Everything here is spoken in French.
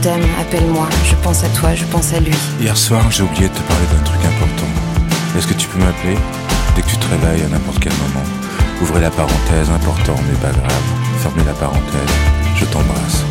T'aime, appelle-moi, je pense à toi, je pense à lui. Hier soir, j'ai oublié de te parler d'un truc important. Est-ce que tu peux m'appeler dès que tu te réveilles à n'importe quel moment? Ouvrez la parenthèse, important mais pas grave. Fermez la parenthèse, je t'embrasse.